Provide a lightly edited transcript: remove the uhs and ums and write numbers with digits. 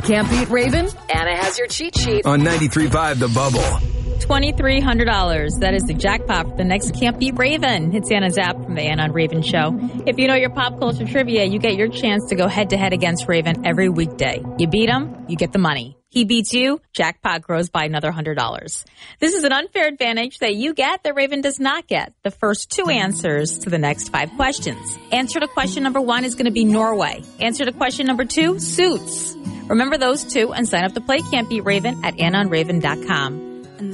Can't beat Raven? Anna has your cheat sheet. On 93.5 The Bubble. $2,300. That is the jackpot for the next Can't Beat Raven. It's Anna's app from the Anna and Raven Show. If you know your pop culture trivia, you get your chance to go head-to-head against Raven every weekday. You beat him, you get the money. He beats you, jackpot grows by another $100. This is an unfair advantage that you get that Raven does not get. The first 2 answers to the next 5 questions. Answer to question number 1 is going to be Norway. Answer to question number 2, Suits. Remember those 2 and sign up to play Can't Beat Raven at AnnaandRaven.com.